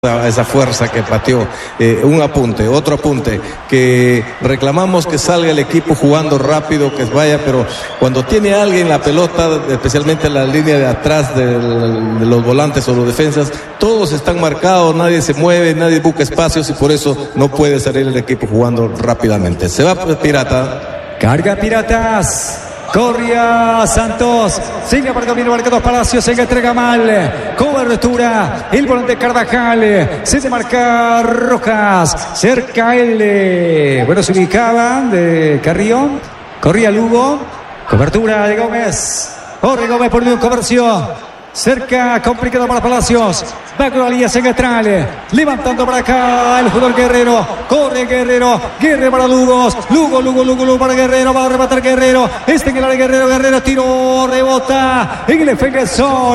esa fuerza que pateó. Un apunte, otro apunte, que reclamamos que salga el equipo jugando rápido, que vaya, pero cuando tiene alguien la pelota, especialmente en la línea de atrás de los volantes o los defensas, todos están marcados, nadie se mueve, nadie busca espacios y por eso no puede salir el equipo jugando rápidamente. Se va Pirata. Carga Piratas. Corría Santos, sigue por el camino Marcados Palacios, se entrega mal, cobertura, el volante Carvajal, se demarca Rojas, cerca él, bueno, se ubicaba de Carrión, corría Lugo, cobertura de Gómez, corre Gómez por un comercio. Cerca, complicado para Palacios. Va con la línea central. Levantando para acá el jugador Guerrero. Corre Guerrero. Guerrero para Lugos. Lugo para Guerrero. Va a rematar Guerrero. En el área Guerrero. Tiro. Rebota. En el defensor.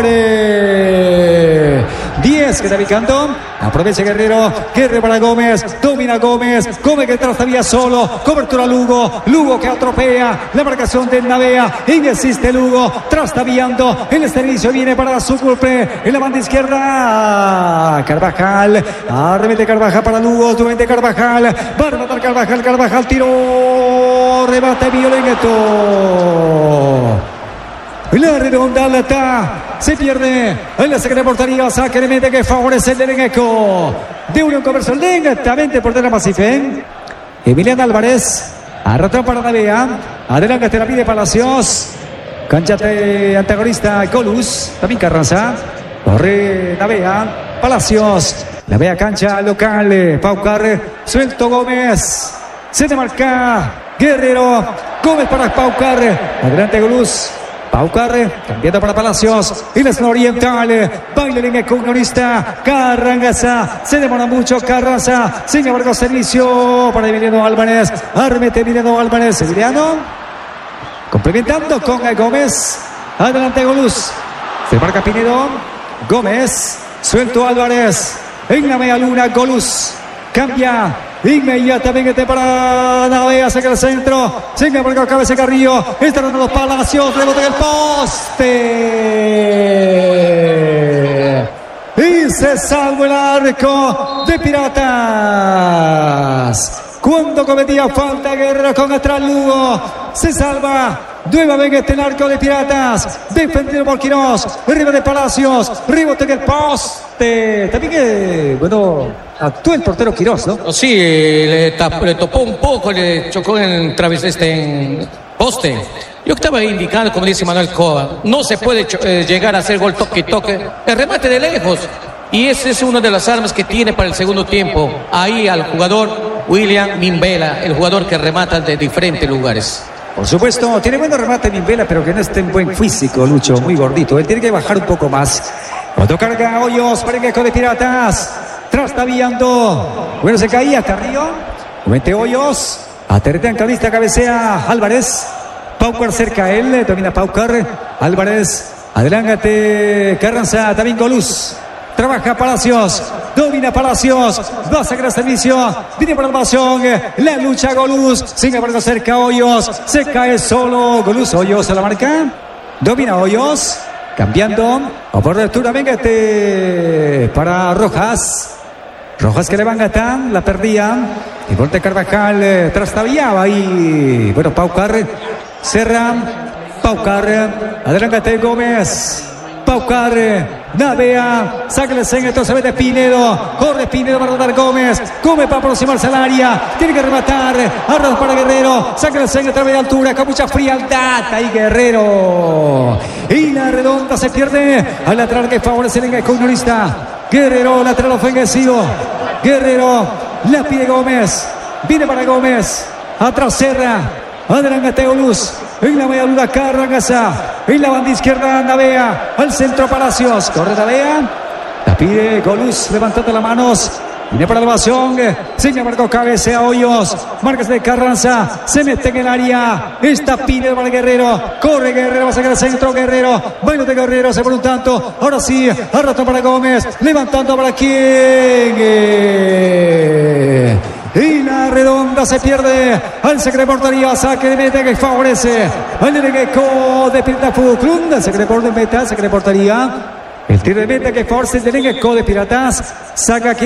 10 que está picando. Aprovecha Guerrero. Guerrero para Gómez. Domina Gómez. Gómez que atrás todavía solo. Cobertura Lugo. Lugo que atropella. La marcación de Navea. Insiste Lugo. Trastaviando. El servicio viene para su golpe en la banda izquierda. Carvajal. Arremete Carvajal para Lugo. Nuevamente Carvajal. Va a rematar Carvajal. Carvajal tiro. Rebate violento. La redonda se pierde en la saca de portería. Saque de meta que favorece el Lerengueco. De Unión Comercial lentamente por detrás Macife. Emiliano Álvarez. Arrastró para Navea. Adelante la pide Palacios. Cancha de antagonista Colus. También Carranza. Corre Navea. Palacios. Navea cancha local. Paucar. Suelto Gómez. Se demarca Guerrero. Gómez para Paucar. Adelante Colus. Paucar, cambiando para Palacios, y la zona oriental, baila línea comunista, Carranza, se demora mucho Carranza, sin embargo servicio para Emiliano Álvarez, armete Emiliano Álvarez, Emiliano, complementando con Gómez, adelante Goluz, se marca Pinedo, Gómez, suelto Álvarez, en la media luna Goluz, cambia, inmediatamente para Navea, saca el centro, sigue por la cabeza Carrillo, está dando los Palacios, rebote del poste. Y se salva el arco de Piratas. Cuando cometía falta Guerrero con atrás Lugo, se salva nuevamente el arco de Piratas, defendido por Quirós, arriba de Palacios, rebote del poste. También que, bueno, actuó el portero Quirós, ¿no? Sí, le topó un poco, le chocó en poste. Yo estaba indicando, como dice Manuel Cova, no se puede llegar a hacer gol toque. El remate de lejos. Y esa es una de las armas que tiene para el segundo tiempo. Ahí al jugador William Mimbela, el jugador que remata de diferentes lugares. Por supuesto, tiene buen remate Mimbela, pero que no esté en buen físico, Lucho, muy gordito. Él tiene que bajar un poco más. Cuando carga Hoyos, Perengueco de Piratas. Trastaviando. Bueno, se caía Carrillo. Comete Hoyos. Aterriza en cabeza, cabecea Álvarez. Paucar cerca a él. Domina Paucar. Álvarez. Adelante Carranza. También Goluz. Trabaja Palacios, domina Palacios, va a sacar el servicio, viene por la invasión, la lucha Goluz, sigue por cerca Hoyos, se cae solo Goluz, Hoyos a la marca, domina Hoyos, cambiando, oportunidad Menguete para Rojas que le van a gatar, la perdía, y voltea Carvajal, trastaviaba ahí, bueno, Paucar, Serra, Paucar, adelante Gómez. Paucar, Navea, saca el centro, se mete Pinedo, corre Pinedo para dar Gómez para aproximarse al área, tiene que rematar, arras para Guerrero, saca el centro a través de altura, con mucha frialdad, ahí Guerrero, y la redonda se pierde, al lateral que favorece el comunista, Guerrero, lateral ofensivo, Guerrero, la pide Gómez, viene para Gómez, atrás Serra, adelante Goluz, en la media luna Carranza, en la banda izquierda Navea, al centro Palacios, corre Navea, la pide Goluz levantando las manos, viene para la evasión, se marcó cabeza a Hoyos, marcas de Carranza, se mete en el área, está pide para Guerrero, corre Guerrero, va a sacar el centro Guerrero, bailo de Guerrero, se pone un tanto, ahora sí, arrastra para Gómez, levantando para quién. Y la redonda se pierde al saque de portería, saque de meta que favorece al Lerengueco de Pirata Fútbol Club, el saque de meta, saque de portería. El tiro de meta que force de Eco de Piratas. Saca aquí.